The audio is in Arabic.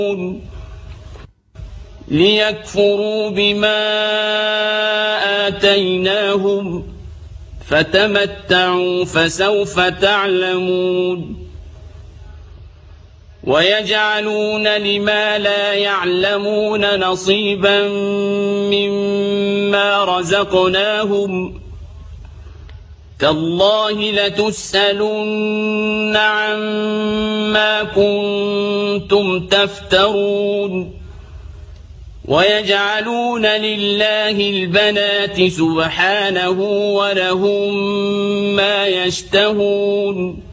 ليكفروا بما آتيناهم فتمتعوا فسوف تعلمون ويجعلون لما لا يعلمون نصيبا مما رزقناهم تالله لتسألن عما كنتم تفترون ويجعلون لله البنات سبحانه ولهم ما يشتهون